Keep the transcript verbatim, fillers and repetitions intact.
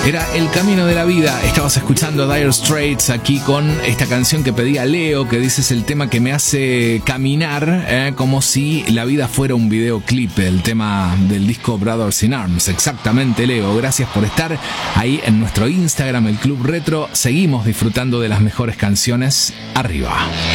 Era El Camino de la Vida. Estabas escuchando a Dire Straits aquí con esta canción que pedía Leo, que dice es el tema que me hace caminar, eh, como si la vida fuera un videoclip, el tema del disco Brothers in Arms. Exactamente, Leo. Gracias por estar ahí en nuestro Instagram, el Club Retro. Seguimos disfrutando de las mejores canciones. Arriba.